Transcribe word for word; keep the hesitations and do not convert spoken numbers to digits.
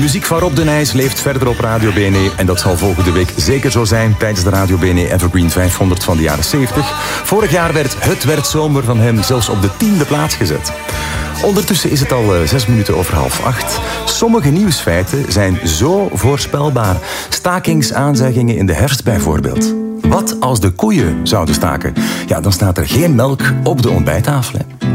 muziek van Rob de Nijs leeft verder op Radio B N E en dat zal volgende week zeker zo zijn tijdens de Radio B N E Evergreen vijfhonderd van de jaren zeventig. Vorig jaar werd Het werd zomer van hem zelfs op de tiende plaats gezet. Ondertussen is het al uh, zes minuten over half acht. Sommige nieuwsfeiten zijn zo voorspelbaar. Stakingsaanzeggingen in de herfst bijvoorbeeld. Wat als de koeien zouden staken? Ja, dan staat er geen melk op de ontbijttafel. Hè.